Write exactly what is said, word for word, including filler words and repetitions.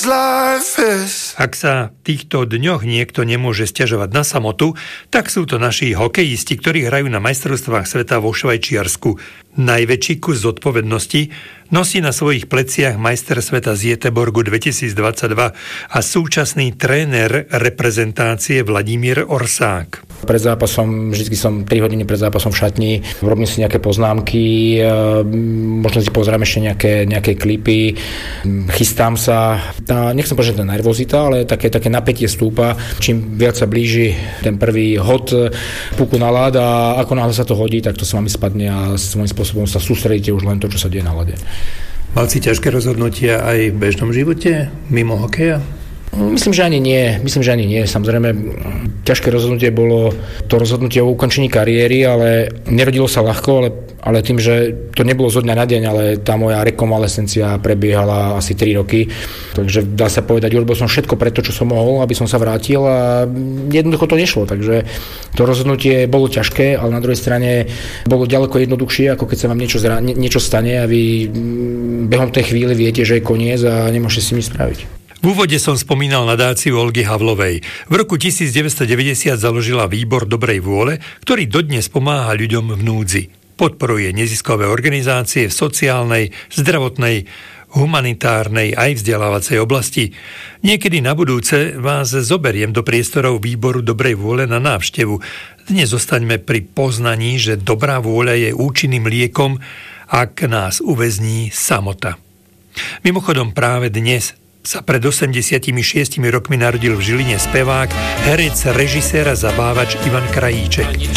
Ak sa v týchto dňoch niekto nemôže sťažovať na samotu, tak sú to naši hokejisti, ktorí hrajú na majstrovstvách sveta vo Švajčiarsku. Najväčší kus zodpovednosti nosí na svojich pleciach majster sveta z Göteborgu dvetisícdvadsaťdva a súčasný tréner reprezentácie Vladimír Orsák. Pred zápasom, vždy som tri hodiny pred zápasom v šatni, robím si nejaké poznámky, možno si pozriem ešte nejaké, nejaké klipy, chystám sa. Nechcem povedať, že to je nervozita, ale také, také napätie stúpa. Čím viac sa blíži ten prvý hod puku na ľad a ako náhle sa to hodí, tak to sa vám spadne a svojím spôsobom sa sústredíte už len to, čo sa deje na ľade. Mal si ťažké rozhodnutia aj v bežnom živote, mimo hokeja? Myslím, že ani nie. Myslím, že ani nie. Samozrejme, ťažké rozhodnutie bolo to rozhodnutie o ukončení kariéry, ale nerodilo sa ľahko, ale, ale tým, že to nebolo zo dňa na deň, ale tá moja rekonvalescencia prebiehala asi tri roky. Takže dá sa povedať, urobil som všetko preto, čo som mohol, aby som sa vrátil a jednoducho to nešlo. Takže to rozhodnutie bolo ťažké, ale na druhej strane bolo ďaleko jednoduchšie, ako keď sa vám niečo, zra- niečo stane a vy behom tej chvíli viete, že je koniec a nemôžete si nič spraviť. V úvode som spomínal nadáciu Olgy Havlovej. V roku devätnásťstodeväťdesiat založila Výbor dobrej vôle, ktorý dodnes pomáha ľuďom v núdzi. Podporuje neziskové organizácie v sociálnej, zdravotnej, humanitárnej aj vzdelávacej oblasti. Niekedy na budúce vás zoberiem do priestorov Výboru dobrej vôle na návštevu. Dnes zostaňme pri poznaní, že dobrá vôľa je účinným liekom, ak nás uväzní samota. Mimochodom práve dnes sa pred osemdesiatimi šiestimi rokmi narodil v Žiline spevák, herec, režisér a zabávač Ivan Krajíček.